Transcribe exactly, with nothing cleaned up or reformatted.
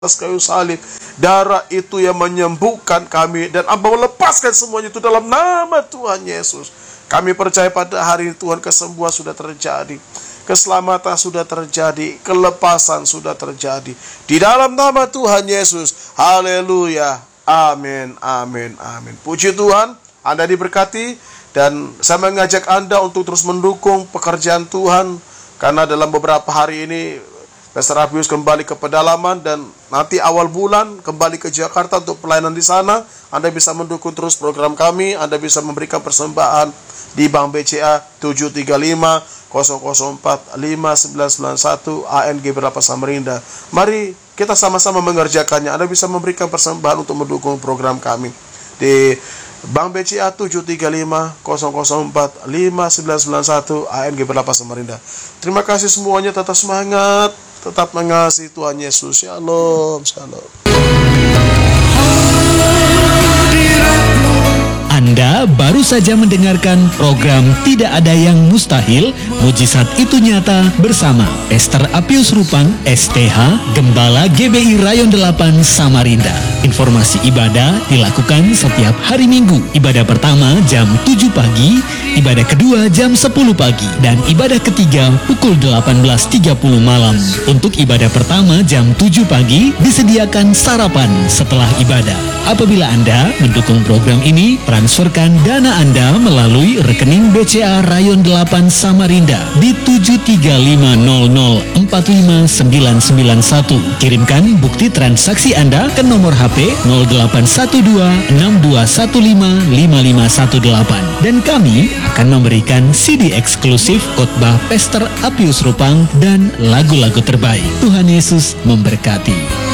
atas kayu salib. Darah itu yang menyembuhkan kami, dan Amba melepaskan semuanya itu dalam nama Tuhan Yesus. Kami percaya pada hari ini Tuhan, kesembuhan sudah terjadi, keselamatan sudah terjadi, kelepasan sudah terjadi di dalam nama Tuhan Yesus. Haleluya. Amin, amin, amin. Puji Tuhan, Anda diberkati, dan saya mengajak Anda untuk terus mendukung pekerjaan Tuhan, karena dalam beberapa hari ini Pastor Apius kembali ke pedalaman, dan nanti awal bulan kembali ke Jakarta untuk pelayanan di sana. Anda bisa mendukung terus program kami. Anda bisa memberikan persembahan di Bank B C A tujuh tiga lima nol nol empat lima sembilan sembilan satu A N G Berlapa Samarinda. Mari kita sama-sama mengerjakannya. Anda bisa memberikan persembahan untuk mendukung program kami di Bank B C A tujuh tiga lima nol nol empat lima sembilan sembilan satu A N G Berlapa Samarinda. Terima kasih semuanya, tetap semangat, tetap mengasihi Tuhan Yesus. Shalom, shalom. Anda baru saja mendengarkan program Tidak Ada Yang Mustahil, Mujizat Itu Nyata bersama Pastor Apius Rupang, S T H, Gembala G B I Rayon delapan Samarinda. Informasi ibadah dilakukan setiap hari Minggu. Ibadah pertama jam tujuh pagi, ibadah kedua jam sepuluh pagi, dan ibadah ketiga pukul delapan belas tiga puluh malam. Untuk ibadah pertama jam tujuh pagi disediakan sarapan setelah ibadah. Apabila Anda mendukung program ini, transferkan dana Anda melalui rekening B C A Rayon delapan Samarinda di tujuh tiga lima nol nol empat lima sembilan sembilan satu. Kirimkan bukti transaksi Anda ke nomor H P nol delapan satu dua enam dua satu lima lima lima satu delapan, dan kami akan memberikan C D eksklusif khotbah Pastor Apius Rupang dan lagu-lagu terbaik. Tuhan Yesus memberkati.